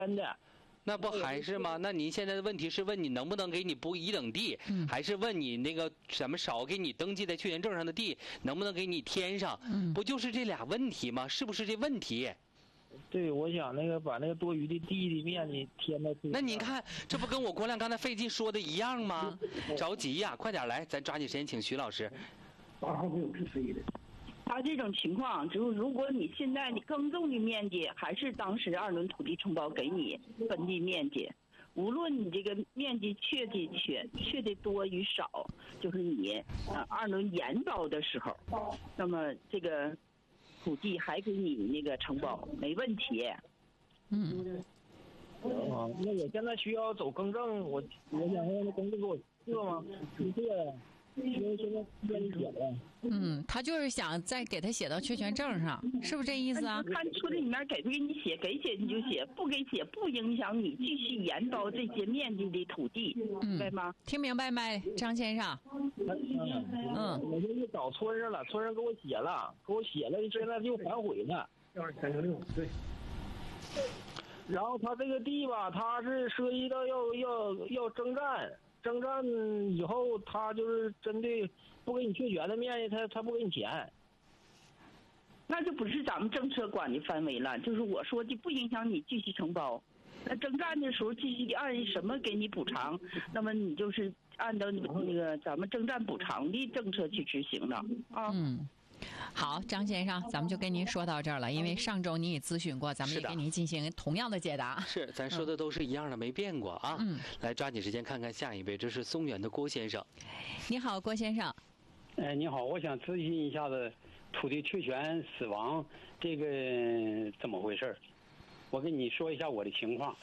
真的。 那不还是吗？那您现在的问题是问你能不能给你补乙等地，还是问你那个什么少给你登记在确权证上的地能不能给你添上？不就是这俩问题吗？是不是这问题？ 对，我想那个把那个多余的地的面积添到。 那您看，这不跟我郭亮刚才费劲说的一样吗？着急呀，快点来，咱抓紧时间请徐老师。 8号没有治非的。 他这种情况，就是如果你现在你耕种的面积还是当时2轮土地承包给你分地面积，无论你这个面积确的多与少，就是你2轮延包的时候，那么这个土地还给你那个承包没问题。 那我现在需要走更正，我想让那公司给我做吗？不做呀。现在编写了。 他就是想再给他写到确权证上，是不是这意思啊？ 看村里面给你写，给写你就写，不给写不影响你继续延包这些面积的土地，明白吗？ 听明白没，张先生？ 我就去找村上了，村上给我写了，现在就反悔了。 12306，对。 然后他这个地吧，他是涉及到要征战以后，他就是针对不给你确权的面积，他不给你钱。 那就不是咱们政策管的范围了，就是我说的不影响你继续承包。那征战的时候继续按什么给你补偿，那么你就是按照那个咱们征战补偿的政策去执行的啊。 好，张先生，咱们就跟您说到这儿了。因为上周您也咨询过，咱们也给您进行同样的解答。 是，咱说的都是一样的，没变过啊。来，抓紧时间看看下一位，这是松原的郭先生。 你好，郭先生。 你好，我想咨询一下子土地确权死亡这个怎么回事？我跟你说一下我的情况。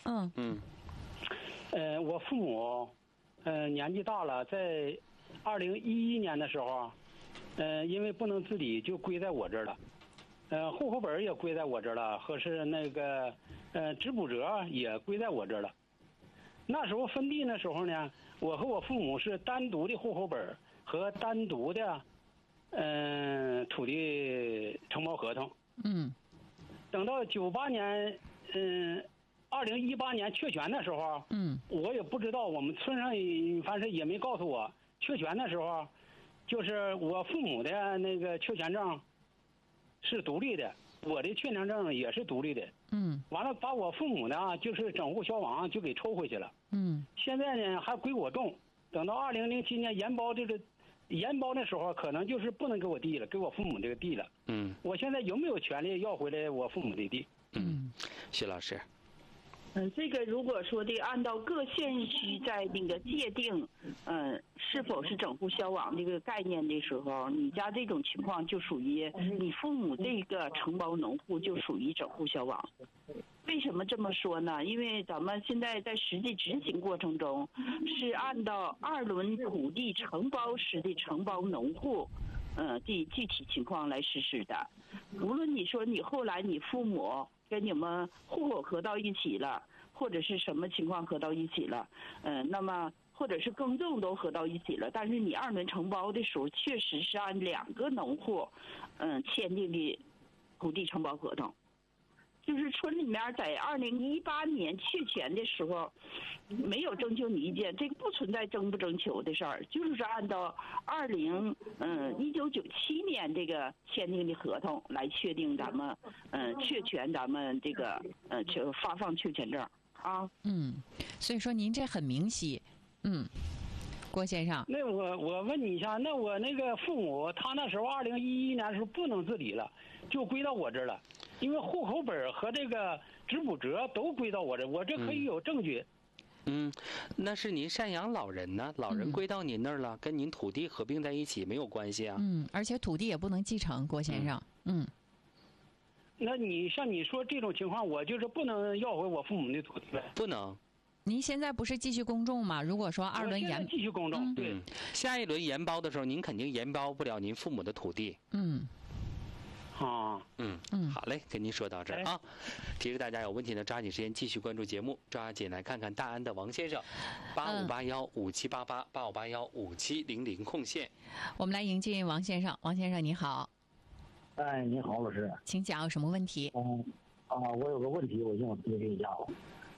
我父母年纪大了，在2011年的时候。因为不能自理，就归在我这儿了。户口本也归在我这儿了，和是那个支补折也归在我这儿了。那时候分地的时候呢，我和我父母是单独的户口本和单独的土地承包合同。等到98年2018年确权的时候，我也不知道，我们村上反正也没告诉我，确权的时候。就是我父母的那个确权证是独立的，我的确权证也是独立的。完了把我父母呢就是整户消亡就给抽回去了。现在呢还归我种，等到2007年延包的时候，可能就是不能给我地了，给我父母这个地了。我现在有没有权利要回来我父母的地？ 徐老师。 这个如果说的按照各县区在那个界定，是否是整户消亡这个概念的时候，你家这种情况就属于你父母这个承包农户就属于整户消亡。为什么这么说呢？因为咱们现在在实际执行过程中，是按照2轮土地承包时的承包农户，的具体情况来实施的。无论你说你后来你父母跟你们户口合到一起了，或者是什么情况合到一起了，那么或者是耕种都合到一起了，但是你2轮承包的时候，确实是按2个农户，签订的土地承包合同。就是村里面在2018年确权的时候，没有征求你意见，这个不存在征不征求的事儿，就是按照1997年这个签订的合同来确定咱们确权，咱们这个就发放确权证啊。 所以说您这很明晰。郭先生， 那我问你一下，那我那个父母他那时候2011年的时候不能自理了，就归到我这儿了。因为户口本和这个支补折都归到我这，我这可以有证据。 那是您赡养老人呢，老人归到您那儿了，跟您土地合并在一起没有关系啊。 而且土地也不能继承，郭先生。 那你像你说这种情况，我就是不能要回我父母的土地呗？ 不能。 您现在不是继续公种吗？如果说2轮延， 继续公种，对。 下一轮延包的时候，您肯定延包不了您父母的土地。 好嘞，跟您说到这儿啊。提示大家有问题呢，抓紧时间继续关注节目，抓紧来看看大安的王先生，85815788，85815700空线。 我们来迎接王先生。王先生你好。 你好，老师， 请讲，有什么问题？ 我有个问题，我想咨询一下。